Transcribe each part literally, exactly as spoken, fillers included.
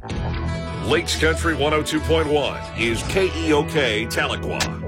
Lakes Country one oh two point one is K E O K Tahlequah.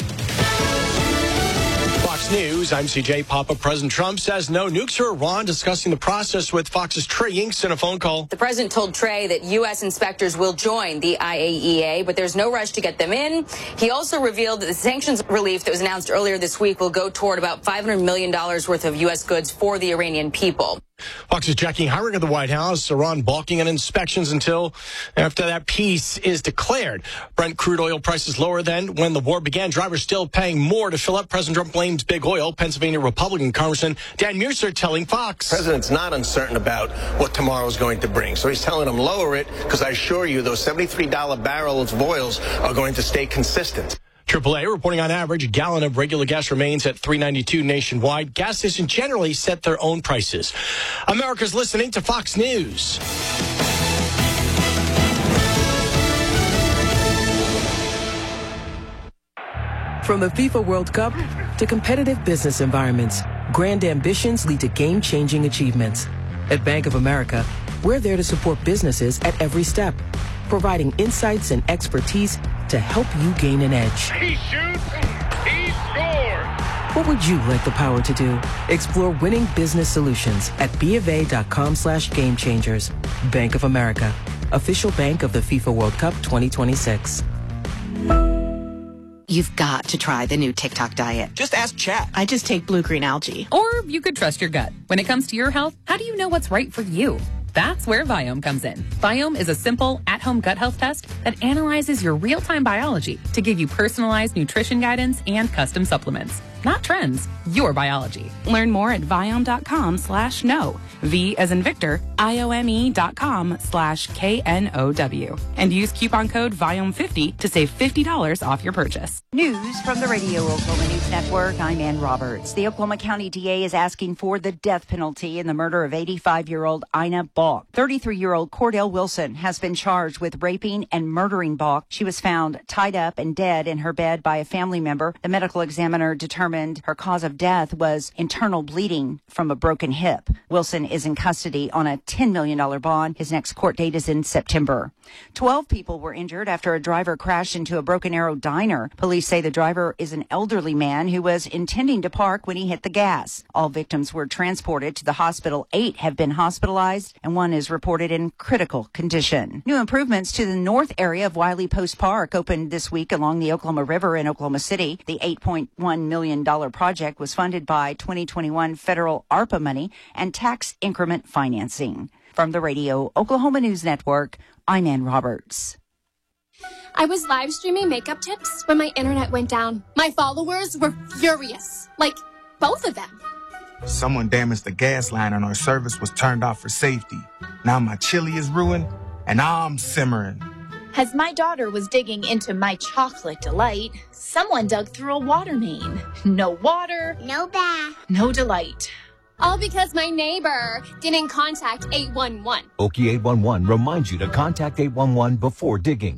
Fox News, I'm C J Papa. President Trump says no nukes for Iran, discussing the process with Fox's Trey Yingst in a phone call. The president told Trey that U S inspectors will join the I A E A, but there's no rush to get them in. He also revealed that the sanctions relief that was announced earlier this week will go toward about five hundred million dollars worth of U S goods for the Iranian people. Fox's Jackie Heinrich at the White House. Iran balking on inspections until after that peace is declared. Brent crude oil prices lower than when the war began. Drivers still paying more to fill up. President Trump blames big oil. Pennsylvania Republican Congressman Dan Mercer telling Fox. The president's not uncertain about what tomorrow is going to bring. So he's telling them lower it because I assure you those seventy-three dollar barrels of oils are going to stay consistent. triple A reporting on average, a gallon of regular gas remains at three ninety-two nationwide. Gas stations generally set their own prices. America's listening to Fox News. From the FIFA World Cup to competitive business environments, grand ambitions lead to game-changing achievements. At Bank of America, we're there to support businesses at every step, providing insights and expertise to help you gain an edge. He shoots, he scores. What would you like the power to do? Explore winning business solutions at BofA.com slash game changers. Bank of America, official bank of the FIFA World Cup twenty twenty-six. You've got to try the new TikTok diet. Just ask Chat. I just take blue green algae. Or you could trust your gut. When it comes to your health, how do you know what's right for you? That's where Viome comes in. Viome is a simple, at-home gut health test that analyzes your real-time biology to give you personalized nutrition guidance and custom supplements. Not trends, your biology. Learn more at Viome.com slash no. V as in Victor, I-O-M-E dot com slash K N O W. And use coupon code Viome fifty to save fifty dollars off your purchase. News from the Radio Oklahoma News Network. I'm Ann Roberts. The Oklahoma County D A is asking for the death penalty in the murder of eighty-five-year-old Ina Balk. thirty-three-year-old Cordell Wilson has been charged with raping and murdering Balk. She was found tied up and dead in her bed by a family member. The medical examiner determined her cause of death was internal bleeding from a broken hip. Wilson is in custody on a ten million dollars bond. His next court date is in September. Twelve people were injured after a driver crashed into a Broken Arrow diner. Police say the driver is an elderly man who was intending to park when he hit the gas. All victims were transported to the hospital. Eight have been hospitalized, and one is reported in critical condition. New improvements to the north area of Wiley Post Park opened this week along the Oklahoma River in Oklahoma City. The eight point one million dollars project was funded by twenty twenty-one federal ARPA money and tax increment financing. From the Radio Oklahoma News Network, I'm Ann Roberts. I was live streaming makeup tips when my internet went down. My followers were furious. Like, both of them. Someone damaged the gas line and our service was turned off for safety. Now my chili is ruined and I'm simmering. As my daughter was digging into my chocolate delight, someone dug through a water main. No water. No bath. No delight. All because my neighbor didn't contact eight one one. Okie eight one one reminds you to contact eight one one before digging.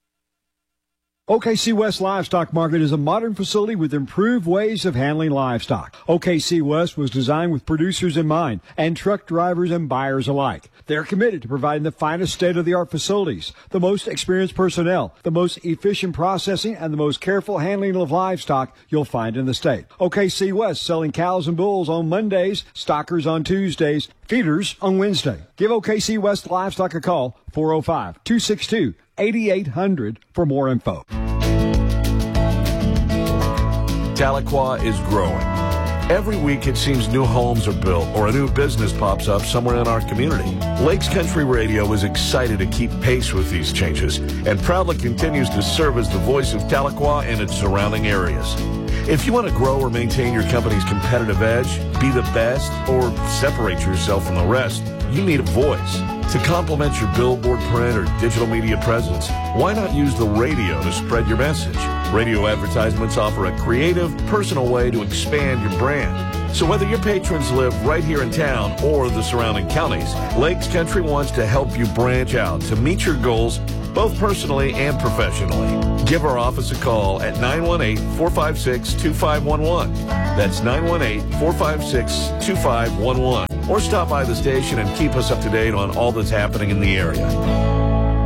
O K C West Livestock Market is a modern facility with improved ways of handling livestock. O K C West was designed with producers in mind and truck drivers and buyers alike. They're committed to providing the finest state-of-the-art facilities, the most experienced personnel, the most efficient processing, and the most careful handling of livestock you'll find in the state. O K C West selling cows and bulls on Mondays, stockers on Tuesdays, feeders on Wednesday. Give O K C West Livestock a call, four oh five, two six two, eighty-eight hundred for more info. Tahlequah is growing. Every week it seems new homes are built or a new business pops up somewhere in our community. Lakes Country Radio is excited to keep pace with these changes and proudly continues to serve as the voice of Tahlequah and its surrounding areas. If you want to grow or maintain your company's competitive edge, be the best, or separate yourself from the rest, you need a voice. To complement your billboard, print, or digital media presence, why not use the radio to spread your message? Radio advertisements offer a creative, personal way to expand your brand. So whether your patrons live right here in town or the surrounding counties, Lakes Country wants to help you branch out to meet your goals both personally and professionally. Give our office a call at nine one eight, four five six, two five one one. That's nine one eight, four five six, two five one one. Or stop by the station and keep us up to date on all that's happening in the area.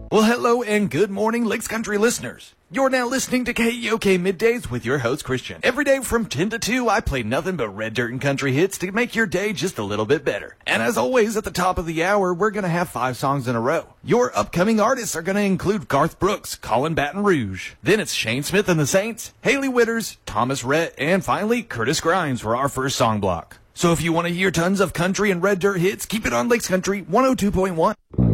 Well, hello and good morning, Lakes Country listeners. You're now listening to K E O K Middays with your host, Christian. Every day from ten to two, I play nothing but red dirt and country hits to make your day just a little bit better. And as always, at the top of the hour, we're going to have five songs in a row. Your upcoming artists are going to include Garth Brooks, Colin Baton Rouge. Then it's Shane Smith and the Saints, Haley Witters, Thomas Rhett, and finally, Curtis Grimes for our first song block. So if you want to hear tons of country and red dirt hits, keep it on Lakes Country one oh two point one.